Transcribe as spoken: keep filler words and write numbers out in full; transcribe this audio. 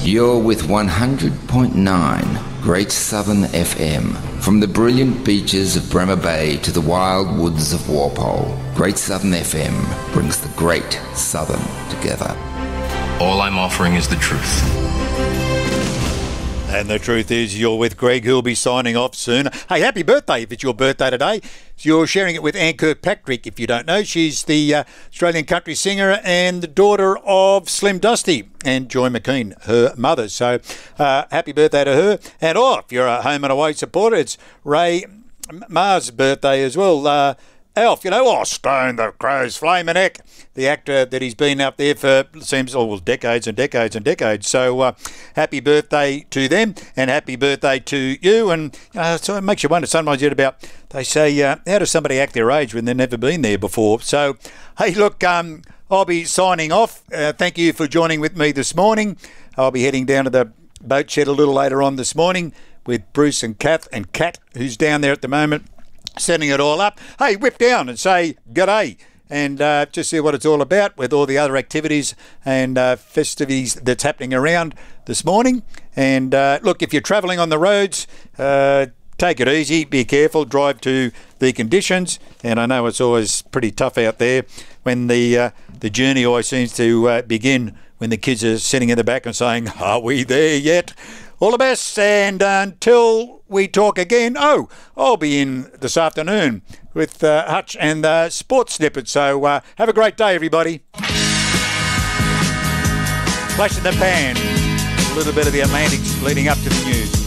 You're with one hundred point nine Great Southern F M. From the brilliant beaches of Bremer Bay to the wild woods of Walpole, Great Southern F M brings the Great Southern together. All I'm offering is the truth. And the truth is, you're with Greg, who'll be signing off soon. Hey, happy birthday if it's your birthday today. So you're sharing it with Anne Kirkpatrick, if you don't know. She's the uh, Australian country singer and the daughter of Slim Dusty and Joy McKean, her mother. So uh, happy birthday to her. And oh, if you're a home and away supporter, it's Ray Ma's birthday as well. Uh, Alf, you know, oh, Stone the Crow's flaming neck, the actor that he's been up there for, seems, oh, well, decades and decades and decades. So uh, happy birthday to them and happy birthday to you. And uh, so it makes you wonder sometimes yet about, they say, uh, how does somebody act their age when they've never been there before? So, hey, look, um, I'll be signing off. Uh, thank you for joining with me this morning. I'll be heading down to the boat shed a little later on this morning with Bruce and Kath and Kat, who's down there at the moment, setting it all up. Hey, whip down and say g'day and uh, just see what it's all about with all the other activities and uh, festivities that's happening around this morning. And uh, look, if you're travelling on the roads, uh, take it easy, be careful, drive to the conditions. And I know it's always pretty tough out there when the uh, the journey always seems to uh, begin when the kids are sitting in the back and saying, are we there yet? All the best, and until we talk again, oh, I'll be in this afternoon with uh, Hutch and uh, Sports Snippet. So uh, have a great day, everybody. Flash in the pan, a little bit of the Atlantics leading up to the news.